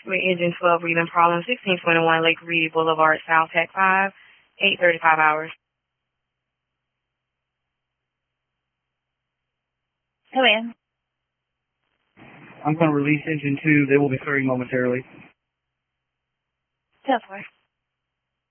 with engine 12 breathing problem, 1621 Lake Reed Boulevard, South Tech 5, 8:35 hours. Come in. I'm going to release engine 2. They will be clearing momentarily. 10-4.